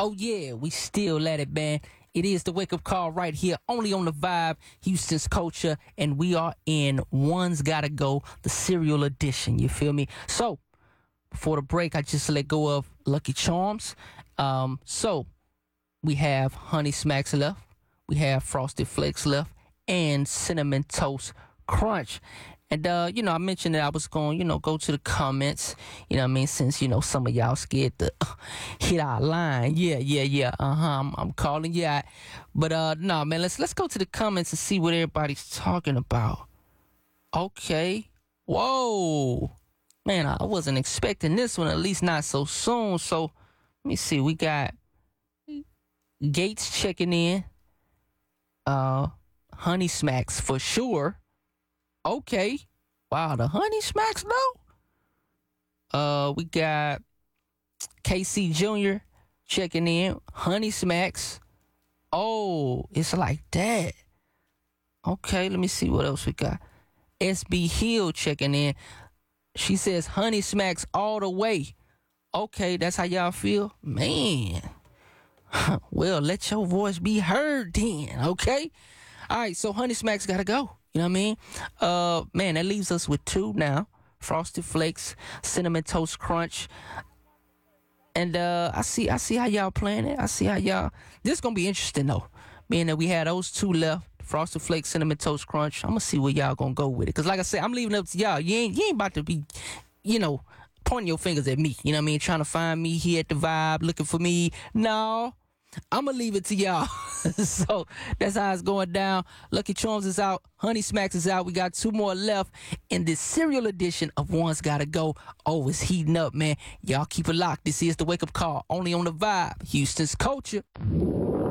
Oh yeah, we still let it, man. It is the wake up call right here, only on the Vibe, Houston's culture, and we are in One's Gotta Go, the serial edition. You feel me? So before the break, I just let go of Lucky Charms. So we have Honey Smacks left, we have Frosted Flakes left, and Cinnamon Toast Crunch. And, I mentioned that I was going, go to the comments, since, some of y'all scared to hit our line. Yeah. I'm calling you out. But, no, man, let's go to the comments and see what everybody's talking about. Okay. Whoa. Man, I wasn't expecting this one, at least not so soon. So, let me see. We got Gates checking in. Honey Smacks for sure. Okay. Wow, the Honey Smacks though. We got KC Jr. checking in. Honey Smacks. Oh, it's like that. Okay, let me see what else we got. SB Hill checking in. She says Honey Smacks all the way. Okay, that's how y'all feel? Man. Well, let your voice be heard then, okay? All right, so Honey Smacks gotta go. You know what I mean? Man, that leaves us with two now. Frosted Flakes, Cinnamon Toast Crunch. And I see how y'all playing it. I see how y'all... This is going to be interesting, though. Being that we had those two left, Frosted Flakes, Cinnamon Toast Crunch. I'm going to see where y'all going to go with it. Because like I said, I'm leaving it up to y'all. You ain't about to be, pointing your fingers at me. You know what I mean? Trying to find me here at the Vibe, looking for me. No. I'm going to leave it to y'all. So that's how it's going down. Lucky Charms is out. Honey Smacks is out. We got two more left in this serial edition of One's Gotta Go. Oh, it's heating up, man. Y'all keep it locked. This is the wake up call only on the Vibe, Houston's culture.